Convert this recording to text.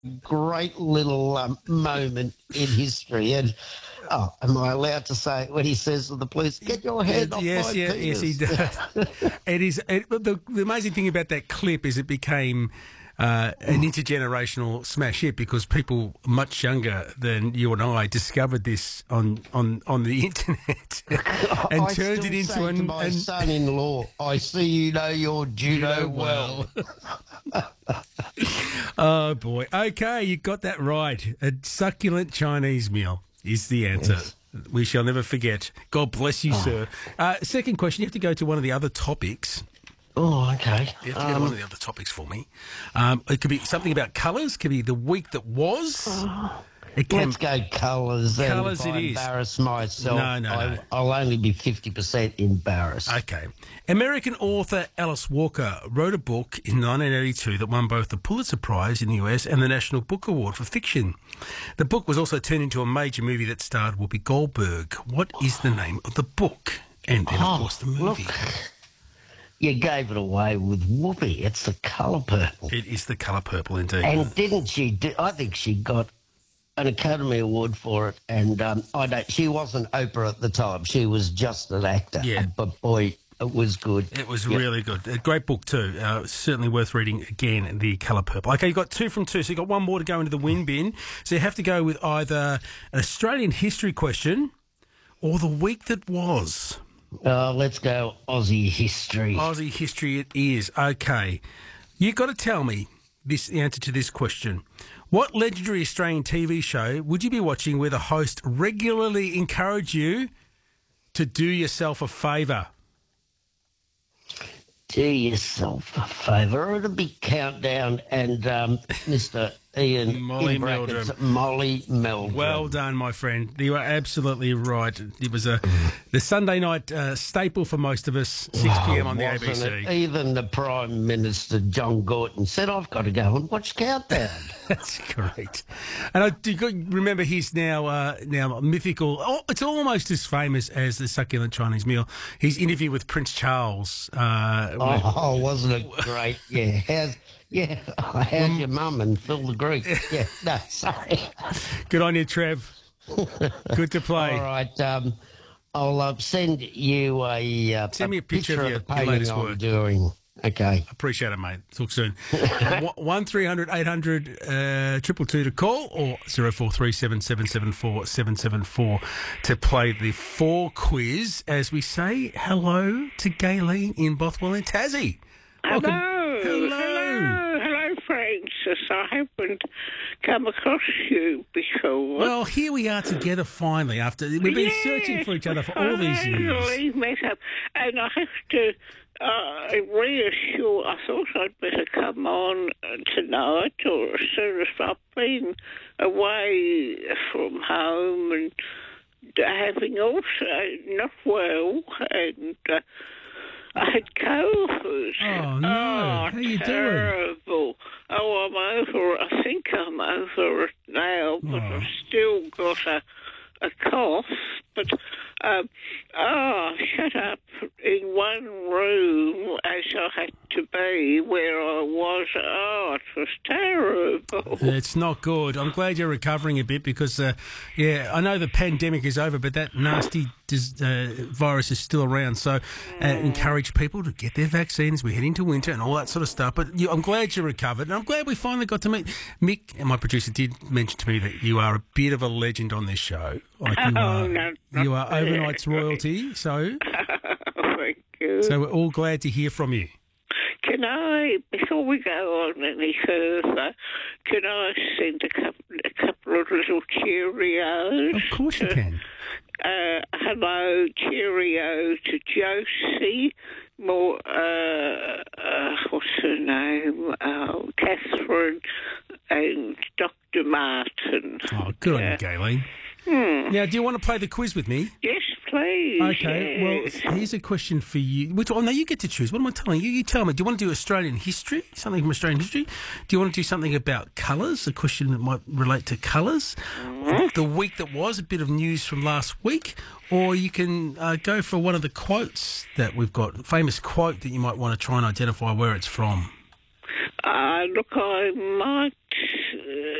great little moment in history. And am I allowed to say it when he says to the police, "Get your hand off my penis"? Yes, he does. It is. The amazing thing about that clip is it became an intergenerational smash hit because people much younger than you and I discovered this on the internet and I turned still it into say to my son-in-law, "I see you know your judo well." Oh boy! Okay, you got that right. A succulent Chinese meal is the answer. Yes. We shall never forget. God bless you, sir. Second question: you have to go to one of the other topics. Oh, okay. You have to go to one of the other topics for me. It could be something about colours. Could be the week that was. It can. Let's go colours. Colours If I it is. embarrass myself, No. I'll only be 50% embarrassed. Okay. American author Alice Walker wrote a book in 1982 that won both the Pulitzer Prize in the US and the National Book Award for fiction. The book was also turned into a major movie that starred Whoopi Goldberg. What is the name of the book? And then, of course, the movie. Look, you gave it away with Whoopi. It's The Colour Purple. It is The Colour Purple, indeed. And didn't she I think she got an Academy Award for it. And she wasn't Oprah at the time. She was just an actor. Yeah. But boy, it was good. It was really good. A great book too. Certainly worth reading again, The Colour Purple. Okay, you've got 2 from 2, so you've got one more to go into the win bin. So you have to go with either an Australian history question or the week that was. Let's go Aussie history. Aussie history it is. Okay. You've got to tell me the answer to this question. What legendary Australian TV show would you be watching where the host regularly encourage you to do yourself a favour? Do yourself a favour. It'll be Countdown and Mr. Ian Molly in brackets, Meldrum. Molly Meldrum. Well done, my friend. You are absolutely right. It was the Sunday night staple for most of us, 6 p.m. on the Wasn't ABC. it? Even the Prime Minister, John Gorton, said, "I've got to go and watch Countdown." That's correct. And do you remember his now mythical, it's almost as famous as the succulent Chinese meal, his interview with Prince Charles. Wasn't it great? Yeah. How's your mum and Phil the Greek? Yeah, no, sorry. Good on you, Trev. Good to play. All right, I'll send you Send me a picture of the your painting latest I'm work. doing. Okay. Appreciate it, mate. Talk soon. 1300 800 222 to call or 0437 774 774 to play the 4 quiz as we say hello to Gayleen in Bothwell and Tassie. Welcome. Hello, Francis. I haven't come across you before. Well, here we are together finally after we've been searching for each other for all these years. Finally met up, and I have to reassure. I thought I'd better come on tonight or as soon as I've been away from home and having also not well and. I had COVID. Oh, no. How you terrible. Oh, I'm over it. I think I'm over it now, but I've still got a cough. But, shut up in one room as I had to be where I was. Oh, it was terrible. It's not good. I'm glad you're recovering a bit because, I know the pandemic is over, but that nasty virus is still around. So encourage people to get their vaccines. We're heading to winter and all that sort of stuff. But I'm glad you recovered. And I'm glad we finally got to meet. Mick, and my producer, did mention to me that you are a bit of a legend on this show. Like you are overnight's royalty. So, thank you. So we're all glad to hear from you. Can I, before we go on any further, can I send a couple of little Cheerios? Of course you can. Hello, cheerio to Josie, what's her name? Catherine and Dr. Martin. Oh, good on you, Gayleen. Now, do you want to play the quiz with me? Yes, please. Okay, yes. Well, here's a question for you. No, you get to choose. What am I telling you? You tell me. Do you want to do Australian history, something from Australian history? Do you want to do something about colours, a question that might relate to colours? The week that was, a bit of news from last week? Or you can go for one of the quotes that we've got, a famous quote that you might want to try and identify where it's from. Look, I might